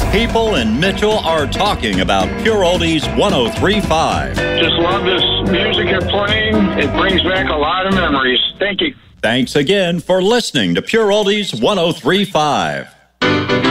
People in Mitchell are talking about Pure Oldies 103.5. Just love this music you're playing. It brings back a lot of memories. Thank you. Thanks again for listening to Pure Oldies 103.5.